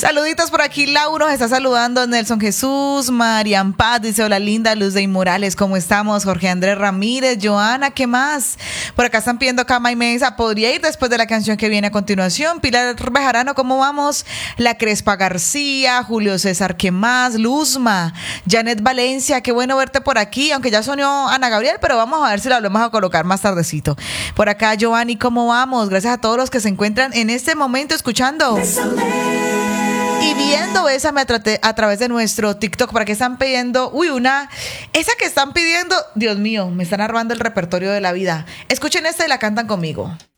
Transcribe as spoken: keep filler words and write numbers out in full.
Saluditos por aquí, Lau nos está saludando, Nelson Jesús, Marian Paz, dice hola linda, Luz de Morales, ¿cómo estamos? Jorge Andrés Ramírez, Joana, ¿qué más? Por acá están pidiendo Cama y Mesa, ¿podría ir después de la canción que viene a continuación? Pilar Bejarano, ¿cómo vamos? La Crespa García, Julio César, ¿qué más? Luzma, Janet Valencia, qué bueno verte por aquí, aunque ya sonó Ana Gabriel, pero vamos a ver si la volvemos a colocar más tardecito. Por acá, Giovanni, ¿cómo vamos? Gracias a todos los que se encuentran en este momento escuchando y viendo Bésame a, tra- a través de nuestro TikTok. ¿Para qué están pidiendo? Uy, una... Esa que están pidiendo, Dios mío, me están armando el repertorio de la vida. Escuchen esta y la cantan conmigo.